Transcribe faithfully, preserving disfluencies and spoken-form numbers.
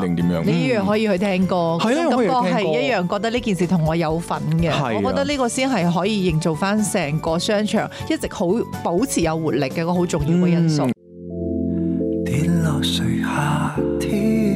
定點樣？ 你一樣可以去聽歌， 係啊， 感覺可以聽歌係一樣覺得呢件事同我有份嘅。 係啊我覺得呢個先係可以營造翻成個商場一直好保持有活力嘅一個好重要嘅因素。 跌落誰夏天